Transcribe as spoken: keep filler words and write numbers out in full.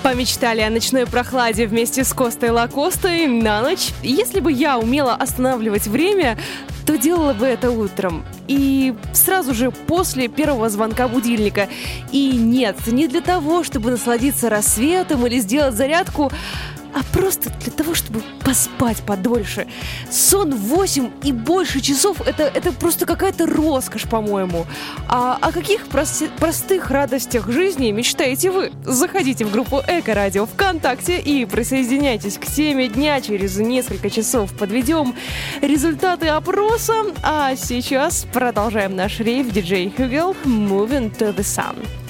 Помечтали о ночной прохладе вместе с Костой Лакостой на ночь? Если бы я умела останавливать время, то делала бы это утром. И сразу же после первого звонка будильника. И нет, не для того, чтобы насладиться рассветом или сделать зарядку, а просто для того, чтобы поспать подольше. Сон восемь и больше часов это, — это просто какая-то роскошь, по-моему. А о каких прости- простых радостях жизни мечтаете вы? Заходите в группу Эко-радио ВКонтакте и присоединяйтесь к теме дня. Через несколько часов подведем результаты опроса. А сейчас продолжаем наш рейв. Диджей Хюгел, Moving to the Sun.